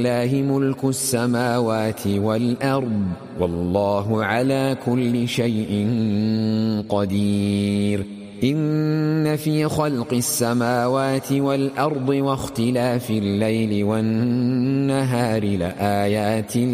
لله ملك السماوات والأرض والله على كل شيء قدير. إن في خلق السماوات والأرض واختلاف الليل والنهار لآيات